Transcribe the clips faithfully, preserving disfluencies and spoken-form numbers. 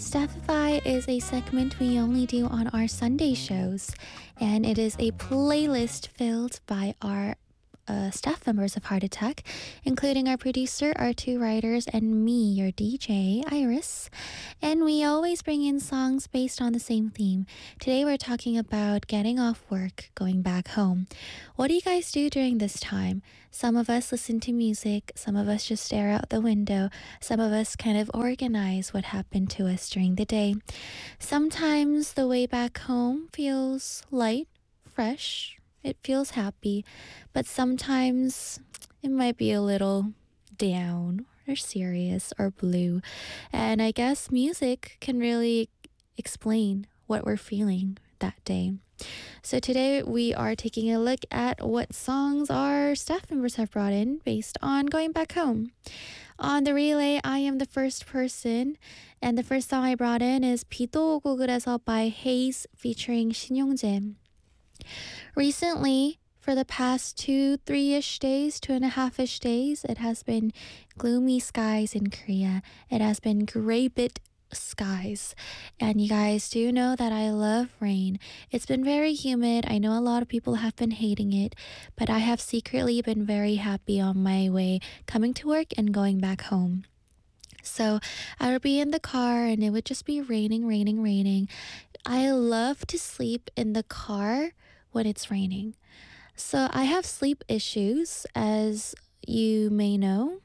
Staffify is a segment we only do on our Sunday shows, and it is a playlist filled by our uh, staff members of Heart Attack, including our producer, our two writers, and me, your D J, Iris. And we always bring in songs based on the same theme. Today we're talking about getting off work, going back home. What do you guys do during this time? Some of us listen to music, some of us just stare out the window, some of us kind of organize what happened to us during the day. Sometimes the way back home feels light, fresh, it feels happy, but sometimes it might be a little down or serious or blue. And I guess music can really explain what we're feeling that day. So today we are taking a look at what songs our staff members have brought in based on going back home. On the relay, I am the first person, and the first song I brought in is 비도 오고 그래서 by Haze featuring 신용재. Recently, for the past two, three-ish days, two and a half-ish days, it has been gloomy skies in Korea. It has been gray bit skies. And you guys do know that I love rain. It's been very humid. I know a lot of people have been hating it, but I have secretly been very happy on my way coming to work and going back home. So I would be in the car and it would just be raining, raining, raining. I love to sleep in the car when it's raining. So I have sleep issues, as you may know.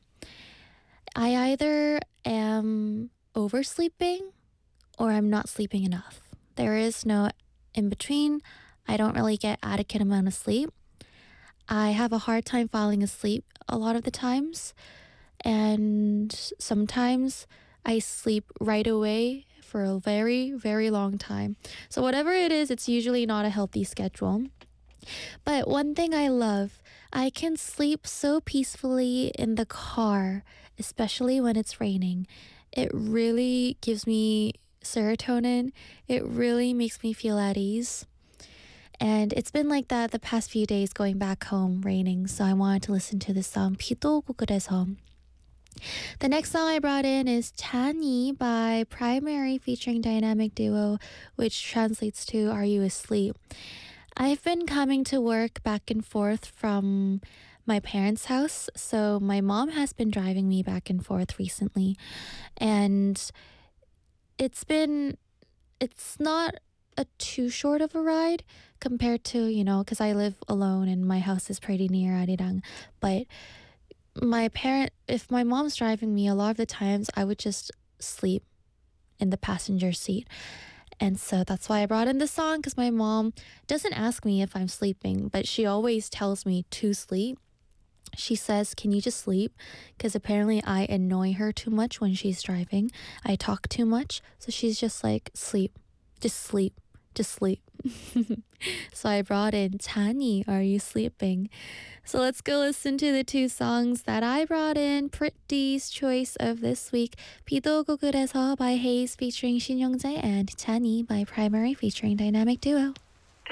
I either am oversleeping or I'm not sleeping enough. There is no in between. I don't really get adequate amount of sleep. I have a hard time falling asleep a lot of the times, and sometimes I sleep right away for a very, very long time. So whatever it is, it's usually not a healthy schedule. But one thing I love, I can sleep so peacefully in the car, especially when it's raining. It really gives me serotonin. It really makes me feel at ease. And it's been like that the past few days going back home, raining. So I wanted to listen to this song, 비도 오고 그래서. The next song I brought in is Tani by Primary featuring Dynamic Duo, which translates to Are You Asleep? I've been coming to work back and forth from my parents' house, so my mom has been driving me back and forth recently, and it's been, it's not a too short of a ride compared to, you know, because I live alone and my house is pretty near Arirang, but my parent, if my mom's driving me, a lot of the times I would just sleep in the passenger seat. And so that's why I brought in this song, because my mom doesn't ask me if I'm sleeping, but she always tells me to sleep. She says, can you just sleep? Because apparently I annoy her too much when she's driving. I talk too much. So she's just like, sleep, just sleep, just sleep. So I brought in Tani, Are You Sleeping? So let's go listen to the two songs that I brought in. Pretty's choice of this week, 비도 오고 그래서 by Haze featuring 신용재 and Tani by Primary featuring Dynamic Duo.